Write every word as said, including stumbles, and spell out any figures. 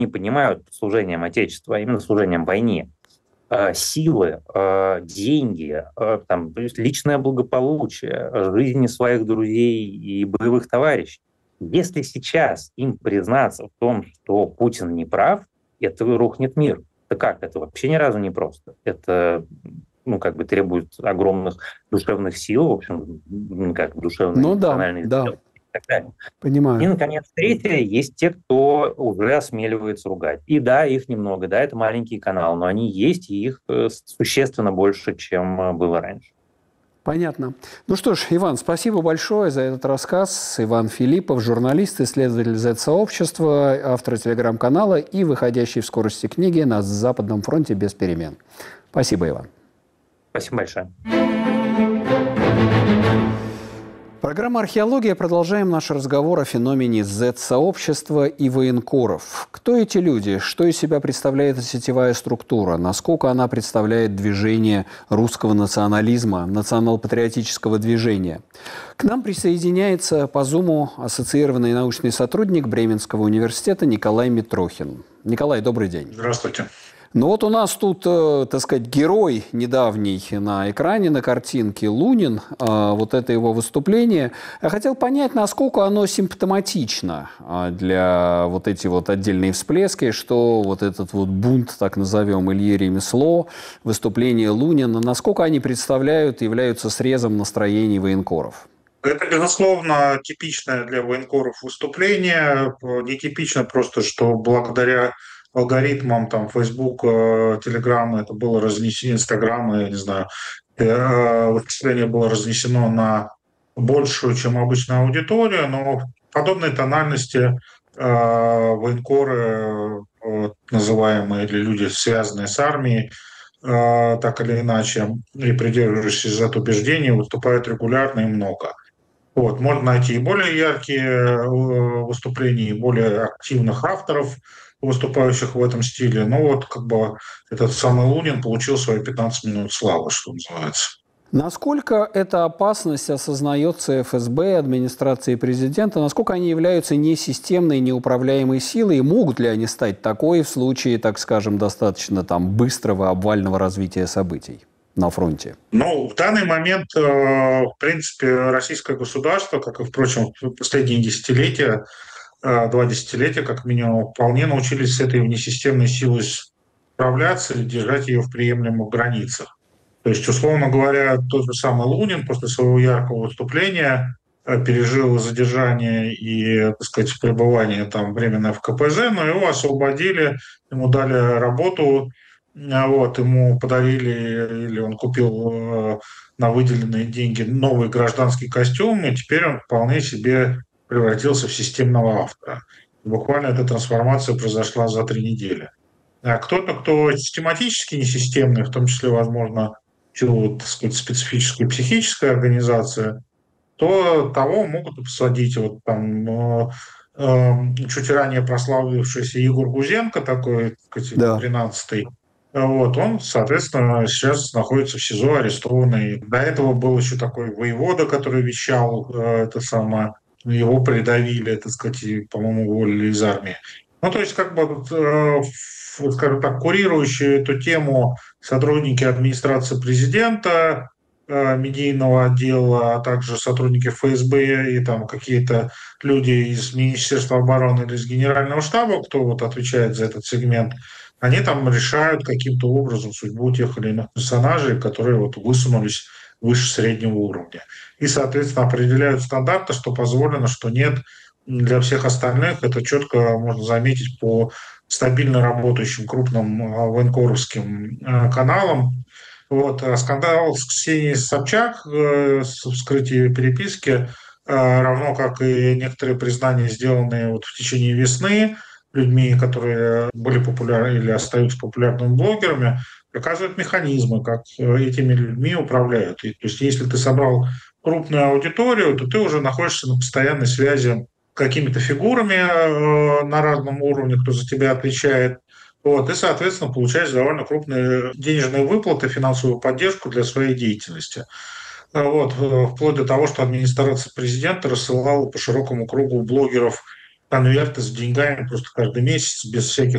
не понимают служением Отечеству, а именно служением войне. Силы, деньги, там, личное благополучие, жизни своих друзей и боевых товарищей. Если сейчас им признаться в том, что Путин не прав, это рухнет мир. Это как? Это вообще ни разу не просто. Это, ну, как бы требует огромных душевных сил, в общем, как душевной, Ну да, эмоциональной да, и так далее. понимаю. И, наконец, третье, есть те, кто уже осмеливается ругать. И да, их немного, да, это маленький канал, но они есть, и их существенно больше, чем было раньше. Понятно. Ну что ж, Иван, спасибо большое за этот рассказ. Иван Филиппов, журналист, исследователь зет-сообщества, автор телеграм-канала и выходящий в скорости книги «На Западном фронте без перемен». Спасибо, Иван. Спасибо большое. Программа «Археология». Продолжаем наш разговор о феномене зет-сообщества и военкоров. Кто эти люди? Что из себя представляет сетевая структура? Насколько она представляет движение русского национализма, национал-патриотического движения? К нам присоединяется по Зуму ассоциированный научный сотрудник Бременского университета Николай Митрохин. Николай, добрый день. Здравствуйте. Ну вот у нас тут, э, так сказать, герой недавний на экране, на картинке Лунин, э, вот это его выступление. Я хотел понять, насколько оно симптоматично э, для вот эти вот отдельные всплески, что вот этот вот бунт, так назовем, Ильи Ремесло, выступление Лунина, насколько они представляют, являются срезом настроений военкоров? Это, безусловно, типичное для военкоров выступление. Нетипично просто, что благодаря алгоритмам там Facebook, Telegram, это было разнесено, Instagram, я не знаю, выступление было разнесено на большую, чем обычная аудитория, но в подобной тональности военкоры, называемые, или люди, связанные с армией, так или иначе, и придерживающиеся за это убеждение, выступают регулярно и много. Вот, можно найти и более яркие выступления, и более активных авторов, выступающих в этом стиле. Но вот как бы этот самый Лунин получил свои пятнадцать минут славы, что называется. Насколько эта опасность осознается эф эс бэ, администрацией президента? Насколько они являются несистемной, неуправляемой силой? И могут ли они стать такой в случае, так скажем, достаточно там, быстрого обвального развития событий на фронте? Ну, в данный момент, в принципе, российское государство, как и, впрочем, в последние десятилетия, два десятилетия, как минимум, вполне научились с этой внесистемной силой справляться и держать ее в приемлемых границах. То есть, условно говоря, тот же самый Лунин после своего яркого выступления пережил задержание и, так сказать, пребывание там временно в ка пэ зэ, но его освободили, ему дали работу, вот, ему подарили, или он купил на выделенные деньги новый гражданский костюм, и теперь он вполне себе превратился в системного автора. Буквально эта трансформация произошла за три недели. А кто-то, кто систематически несистемный, в том числе, возможно, в силу, так сказать, специфической психической организации, то того могут посадить. Вот там э, э, чуть ранее прославившийся Егор Гузенко, такой, так сказать, Да. тринадцатый, вот, он, соответственно, сейчас находится в СИЗО арестованный. До этого был еще такой воевода, который вещал, э, это самое, его придавили, так сказать, и, по-моему, уволили из армии. Ну, то есть, как бы, э, скажем так, курирующие эту тему сотрудники администрации президента, э, медийного отдела, а также сотрудники эф эс бэ и там какие-то люди из Министерства обороны или из Генерального штаба, кто вот отвечает за этот сегмент, они там решают каким-то образом судьбу тех или иных персонажей, которые вот высунулись выше среднего уровня. И, соответственно, определяют стандарты, что позволено, что нет. Для всех остальных это четко можно заметить по стабильно работающим крупным военкоровским каналам. Вот. Скандал с Ксенией Собчак, с вскрытием переписки, равно как и некоторые признания, сделанные вот в течение весны людьми, которые были популярны или остаются популярными блогерами, показывают механизмы, как этими людьми управляют. И, то есть если ты собрал крупную аудиторию, то ты уже находишься на постоянной связи с какими-то фигурами э, на разном уровне, кто за тебя отвечает. Вот, и, соответственно, получаешь довольно крупные денежные выплаты, финансовую поддержку для своей деятельности. Вот, вплоть до того, что администрация президента рассылала по широкому кругу блогеров конверты с деньгами просто каждый месяц без всяких